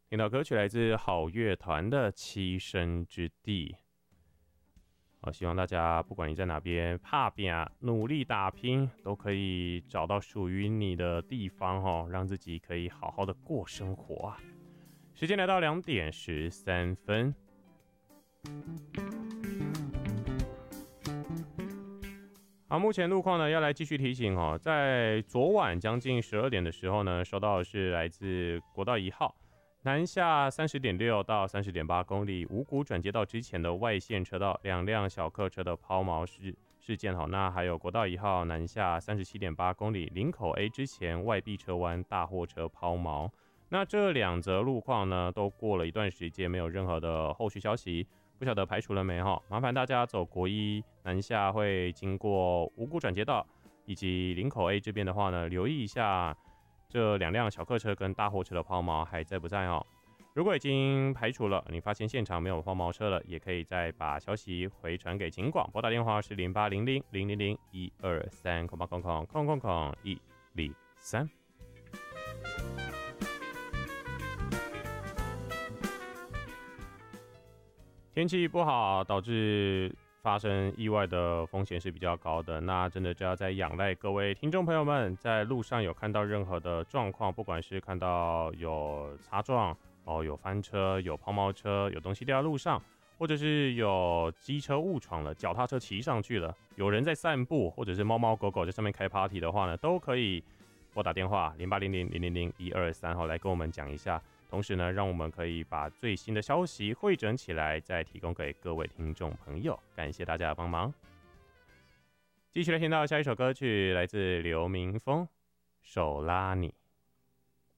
听到歌曲来自好乐团的《栖身之地》。希望大家不管你在哪边打拼努力打拼，都可以找到属于你的地方让自己可以好好的过生活啊。时间来到2点13分。好，目前路况呢要来继续提醒在昨晚将近12点的时候呢，收到的是来自国道1号南下30.6到30.8公里五股转接道之前的外线车道2辆小客车的抛锚事件那还有国道1号南下37.8公里林口 A 之前外壁车弯大货车抛锚。那这2则路况呢都过了一段时间没有任何的后续消息，不晓得排除了没麻烦大家走国一南下会经过五股转接道以及林口 A 这边的话呢，留意一下这2辆小客车跟大货车的抛锚还在不在如果已经排除了，你发现现场没有抛锚车了，也可以再把消息回传给警广，拨打电话是0800-000-123空空空空空空123。天气不好导致发生意外的风险是比较高的，那真的就要再仰赖各位听众朋友们，在路上有看到任何的状况，不管是看到有擦撞有翻车、有抛锚车、有东西掉在路上，或者是有机车误闯了、脚踏车骑上去了，有人在散步，或者是猫猫狗狗在上面开 party 的话呢，都可以拨打电话0800-000-123来跟我们讲一下。同时呢，让我们可以把最新的消息汇整起来，再提供给各位听众朋友。感谢大家的帮忙。继续来听到下一首歌曲，来自刘明峰，手拉你。